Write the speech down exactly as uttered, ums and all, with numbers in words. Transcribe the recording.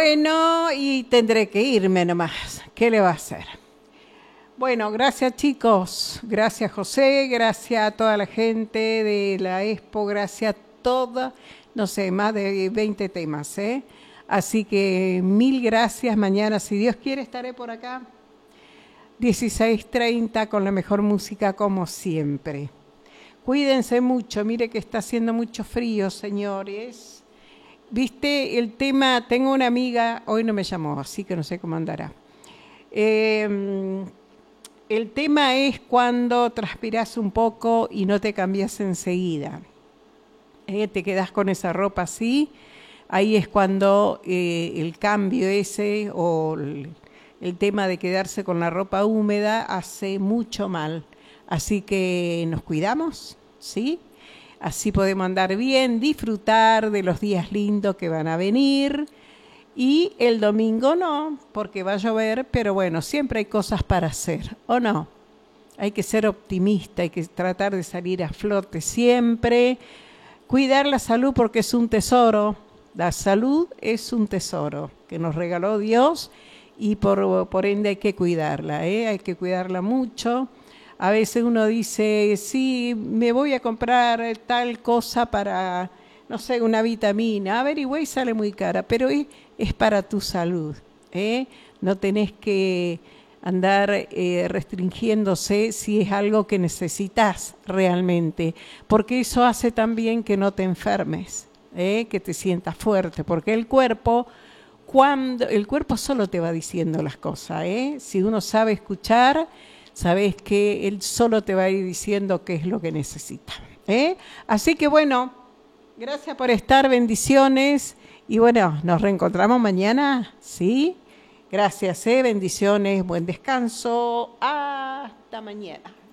Bueno, y tendré que irme nomás. ¿Qué le va a hacer? Bueno, gracias chicos, gracias José, gracias a toda la gente de la Expo, gracias a toda, no sé, más de veinte temas, ¿eh? Así que mil gracias. Mañana, si Dios quiere, estaré por acá. dieciséis treinta con la mejor música como siempre. Cuídense mucho, mire que está haciendo mucho frío, señores. Viste, el tema, tengo una amiga, hoy no me llamó, así que no sé cómo andará. Eh, el tema es cuando transpiras un poco y no te cambias enseguida. Eh, te quedas con esa ropa así, ahí es cuando eh, el cambio ese o el, el tema de quedarse con la ropa húmeda hace mucho mal. Así que nos cuidamos, ¿sí? Así podemos andar bien, disfrutar de los días lindos que van a venir. Y el domingo no, porque va a llover, pero bueno, siempre hay cosas para hacer, ¿o no? Hay que ser optimista, hay que tratar de salir a flote siempre. Cuidar la salud porque es un tesoro. La salud es un tesoro que nos regaló Dios y por, por ende hay que cuidarla, ¿eh? Hay que cuidarla mucho. A veces uno dice, sí, me voy a comprar tal cosa para, no sé, una vitamina. Averigüe y sale muy cara, pero es, es para tu salud, ¿eh? No tenés que andar eh, restringiéndose si es algo que necesitas realmente, porque eso hace también que no te enfermes, ¿eh? Que te sientas fuerte, porque el cuerpo, cuando el cuerpo solo te va diciendo las cosas, ¿eh? Si uno sabe escuchar, sabes que él solo te va a ir diciendo qué es lo que necesita, ¿eh? Así que bueno, gracias por estar, bendiciones, y bueno, nos reencontramos mañana, ¿sí? Gracias, ¿eh? Bendiciones, buen descanso, hasta mañana.